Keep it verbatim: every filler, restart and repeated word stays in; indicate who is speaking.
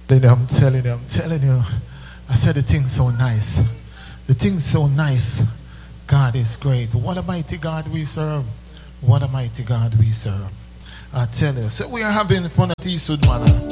Speaker 1: I'm telling you, I'm telling you. I said the thing's so nice. The thing's so nice. God is great. What a mighty God we serve. What a mighty God we serve. I tell you. So we are having fun at Eastwood Manor.